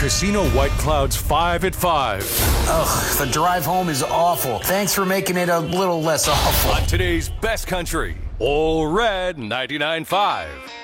Casino White Clouds 5 at 5. Ugh, the drive home is awful. Thanks for making it a little less awful. On today's Best Country, All Red 99.5.